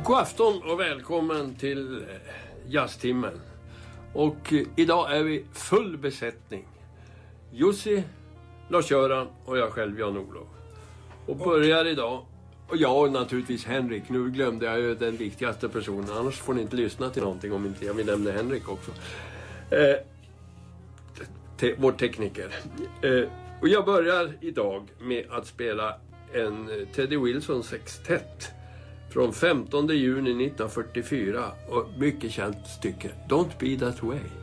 God afton och välkommen till Jazztimmen. Och idag är vi full besättning. Jussi, Lars-Göran och jag själv, Jan-Olof. Och börjar idag, och jag naturligtvis Henrik. Nu glömde jag ju den viktigaste personen. Annars får ni inte lyssna till någonting om inte jag vill nämna Henrik också. Vår tekniker. Och jag börjar idag med att spela en Teddy Wilson sextett från 15 juni 1944 och mycket känt stycke Don't Be That Way.